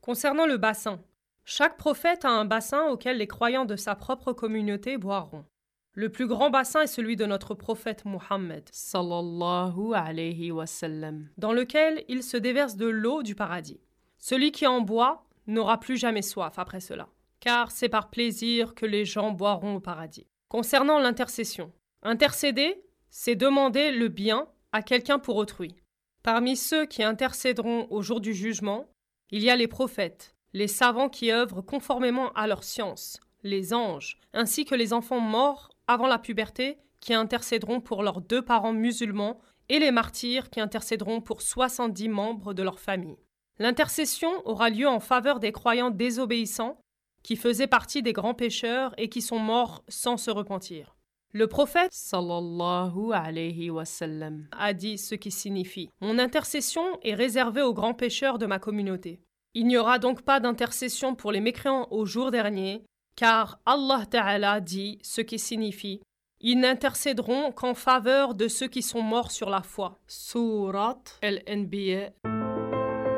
Concernant le bassin, chaque prophète a un bassin auquel les croyants de sa propre communauté boiront. Le plus grand bassin est celui de notre prophète Muhammad, sallallahu alayhi wa sallam, dans lequel il se déverse de l'eau du paradis. Celui qui en boit n'aura plus jamais soif après cela, car c'est par plaisir que les gens boiront au paradis. Concernant l'intercession, intercéder, c'est demander le bien à quelqu'un pour autrui. Parmi ceux qui intercéderont au jour du jugement, il y a les prophètes, les savants qui œuvrent conformément à leur science, les anges, ainsi que les enfants morts avant la puberté qui intercéderont pour leurs 2 parents musulmans et les martyrs qui intercéderont pour 70 membres de leur famille. L'intercession aura lieu en faveur des croyants désobéissants qui faisaient partie des grands pécheurs et qui sont morts sans se repentir. Le prophète sallallahu alayhi wa sallam, a dit ce qui signifie « Mon intercession est réservée aux grands pécheurs de ma communauté. Il n'y aura donc pas d'intercession pour les mécréants au jour dernier, car Allah Ta'ala dit ce qui signifie « Ils n'intercéderont qu'en faveur de ceux qui sont morts sur la foi. » Surat Al-Anbiya